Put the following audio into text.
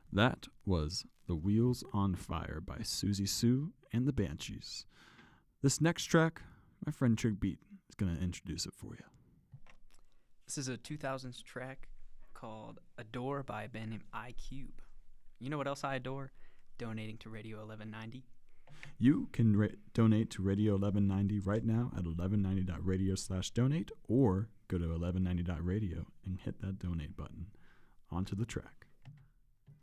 That was The Wheels on Fire by Susie Sue and the Banshees. This next track, my friend Trick Beat is going to introduce it for you. This is a 2000s track called Adore by a band named iCube. You know what else I adore? Donating to Radio 1190. You can donate to Radio 1190 right now at 1190.radio/donate or go to 1190.radio and hit that donate button. Onto the track.